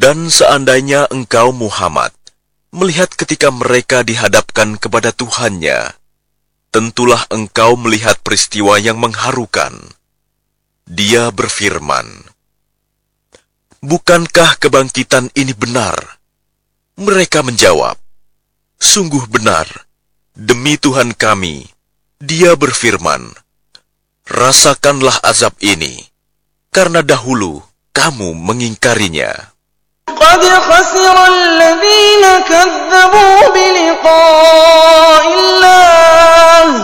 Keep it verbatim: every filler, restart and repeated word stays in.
Dan seandainya engkau Muhammad melihat ketika mereka dihadapkan kepada Tuhannya, tentulah engkau melihat peristiwa yang mengharukan. Dia berfirman, "Bukankah kebangkitan ini benar?" Mereka menjawab, "Sungguh benar, demi Tuhan kami." Dia berfirman, "Rasakanlah azab ini, karena dahulu kamu mengingkarinya." قد خسر الذين كذبوا بلقاء الله